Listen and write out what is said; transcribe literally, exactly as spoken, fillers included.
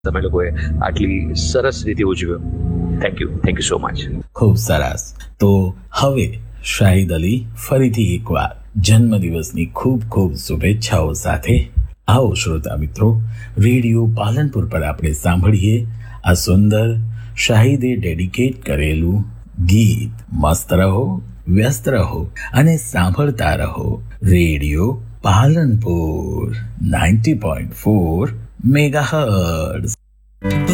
તમે લોકોએ આટલી સરસ રીતે ઉજવ્યો. Thank you thank you so much. ખૂબ સરસ. તો હવે શાહિદ અલી ફરીથી એકવાર જન્મદિવસની ખૂબ ખૂબ શુભેચ્છાઓ સાથે આવો શ્રોતા મિત્રો, રેડિયો પાલનપુર પર આપણે સાંભળીએ આ સુંદર શાહિદે ડેડિકેટ કરેલું ગીત. મસ્ત રહો, વ્યસ્ત રહો અને સાંભળતા રહો radio Palanpur ninety point four megahertz.